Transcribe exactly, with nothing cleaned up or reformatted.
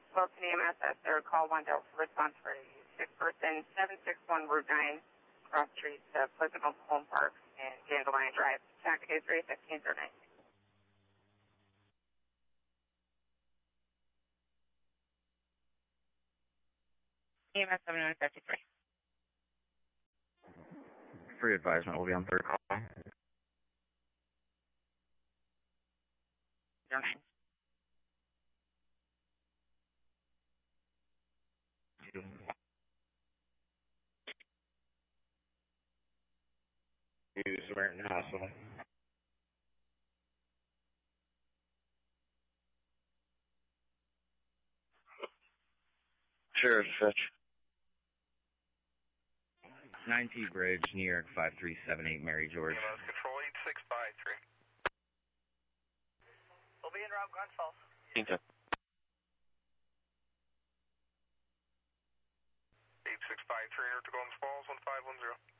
Wilson E M S, that's their call one Delta response for a sick person, seven six one Route nine, cross streets, uh, Pleasant Home Park, and Dandelion Drive. Traffic is three fifteen through nine. E M S seventy-one fifty-three. Free advisement will be on third call. Zero nine. Use Samaritan Hospital. Sure, Fitch. nine T Bridge, New York five three seven eight, Mary George. E M S Control eight six five three. We'll be en route, Glens Falls. Okay. eight six five three, Glens Falls, one five one zero.